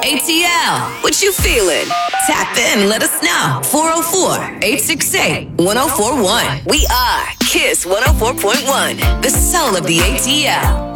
ATL, what you feeling? Tap in, let us know. 404-868-1041. We are Kiss 104.1, the soul of the ATL.